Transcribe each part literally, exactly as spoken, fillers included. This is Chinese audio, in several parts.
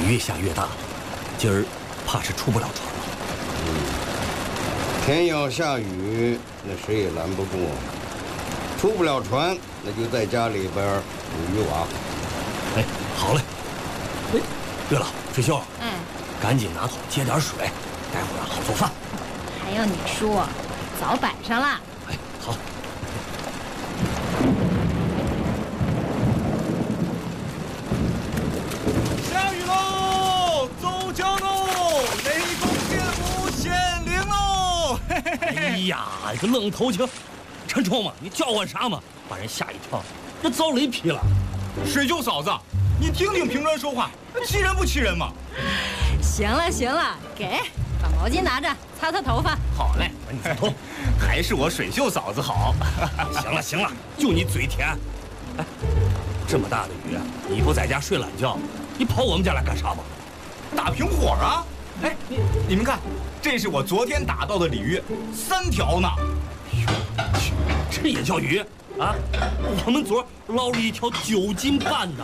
越下越大，今儿怕是出不了船了。 嗯，天要下雨，那谁也拦不住。出不了船，那就在家里边捕鱼网。 哎，好嘞。哎，对了，水秀， 嗯， 赶紧拿桶接点水，待会儿好做饭。 还有你叔，早摆上了。 哎，好。 下雨喽，走江喽，雷公电母显灵喽！嘿嘿嘿嘿。 哎呀，你个愣头青！陈冲嘛，你叫唤啥嘛？把人吓一跳，这遭雷劈了。 水秀嫂子，你听听平川说话，气人不气人嘛？ 行了行了，给，把毛巾拿着，擦擦头发。 好嘞， 你擦头。 还是我水秀嫂子好。 行了行了，就你嘴甜。哎，这么大的雨，你不在家睡懒觉，你跑我们家来干啥嘛？ 打平伙啊！哎，你你们看，这是我昨天打到的鲤鱼，三条呢。 这也叫鱼啊？我们昨儿捞了一条九斤半的，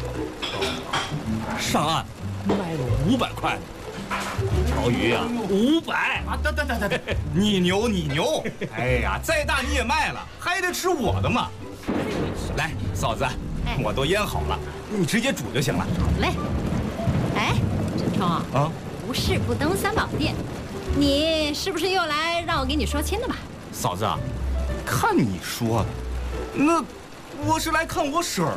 上岸卖了五百块，一条鱼啊，五百啊！等等等等，你牛你牛！哎呀，再大你也卖了，还得吃我的嘛。来，嫂子，我都腌好了，你直接煮就行了。 好嘞。哎，陈冲啊，无事不登三宝殿，你是不是又来让我给你说亲的吧？ 嫂子，看你说的，那我是来看我婶儿